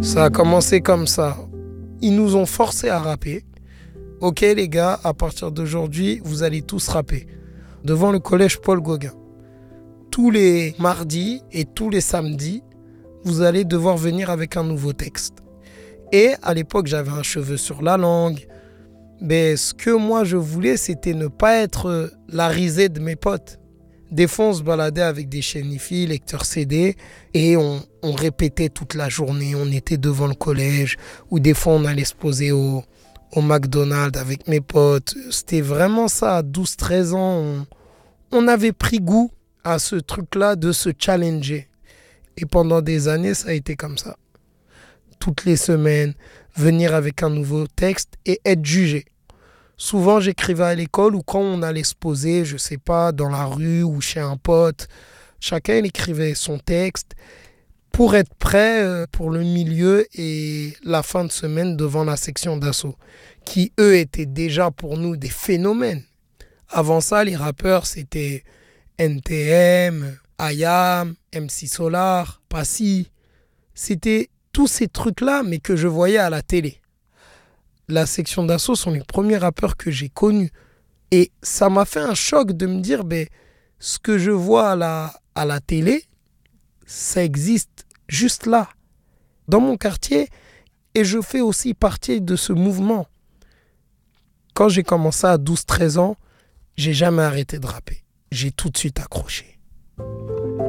Ça a commencé comme ça. Ils nous ont forcés à rapper. Ok les gars, à partir d'aujourd'hui, vous allez tous rapper. Devant le collège Paul Gauguin. Tous les mardis et tous les samedis, vous allez devoir venir avec un nouveau texte. Et à l'époque, j'avais un cheveu sur la langue. Mais ce que moi je voulais, c'était ne pas être la risée de mes potes. Des fois, on se baladait avec des chaînes hi-fi, lecteurs CD, et on répétait toute la journée. On était devant le collège, ou des fois, on allait se poser au McDonald's avec mes potes. C'était vraiment ça, à 12-13 ans. On avait pris goût à ce truc-là de se challenger. Et pendant des années, ça a été comme ça. Toutes les semaines, venir avec un nouveau texte et être jugé. Souvent, j'écrivais à l'école ou quand on allait se poser, je sais pas, dans la rue ou chez un pote. Chacun écrivait son texte pour être prêt pour le milieu et la fin de semaine devant la section d'assaut, qui eux étaient déjà pour nous des phénomènes. Avant ça, les rappeurs, c'était NTM, IAM, MC Solar, Passy. C'était tous ces trucs-là, mais que je voyais à la télé. La section d'assaut sont les premiers rappeurs que j'ai connus. Et ça m'a fait un choc de me dire, ce que je vois à la télé, ça existe juste là, dans mon quartier. Et je fais aussi partie de ce mouvement. Quand j'ai commencé à 12-13 ans, j'ai jamais arrêté de rapper. J'ai tout de suite accroché.